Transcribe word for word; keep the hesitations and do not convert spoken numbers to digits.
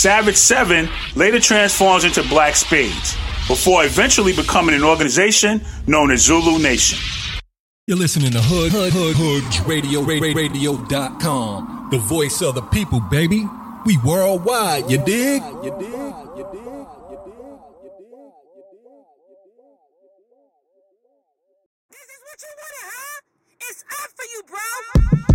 Savage seven later transforms into Black Spades, before eventually becoming an organization known as Zulu Nation. You're listening to Hood, Hood, Hood, Hood Radio, Radio dot com. The voice of the people, baby. We worldwide, you dig? You dig? You dig? This is what you wanted, huh? It's up for you, bro.